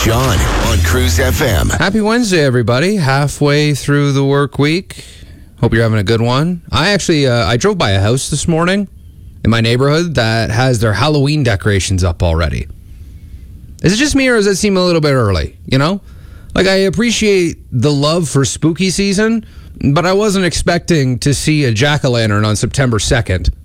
John on Cruise FM. Happy Wednesday, everybody. Halfway through the work week. Hope you're having a good one. I drove by a house this morning in my neighborhood that has their Halloween decorations up already. Is it just me, or does it seem a little bit early? You know? Like, I appreciate the love for spooky season, but I wasn't expecting to see a jack-o'-lantern on September 2nd.